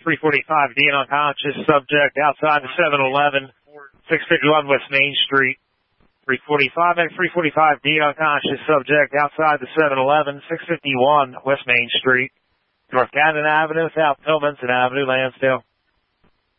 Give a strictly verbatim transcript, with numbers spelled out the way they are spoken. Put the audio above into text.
three forty-five, D, an unconscious subject outside the seven eleven, six fifty-one West Main Street. three forty-five and three forty-five, D, an unconscious subject outside the seven eleven, six fifty-one West Main Street. North Cannon Avenue, South Pilmington Avenue, Lansdale.